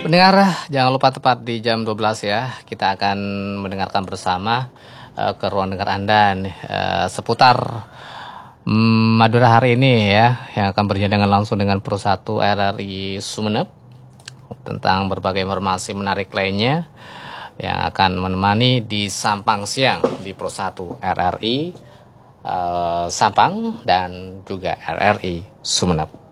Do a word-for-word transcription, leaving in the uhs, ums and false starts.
Pendengar, jangan lupa tepat di jam dua belas ya, kita akan mendengarkan bersama uh, ke ruang dengar Anda nih, uh, seputar mm, Madura hari ini ya, yang akan berjalan langsung dengan Pro satu R R I Sumeneb, tentang berbagai informasi menarik lainnya yang akan menemani di Sampang Siang di Pro satu R R I uh, Sampang dan juga R R I Sumeneb.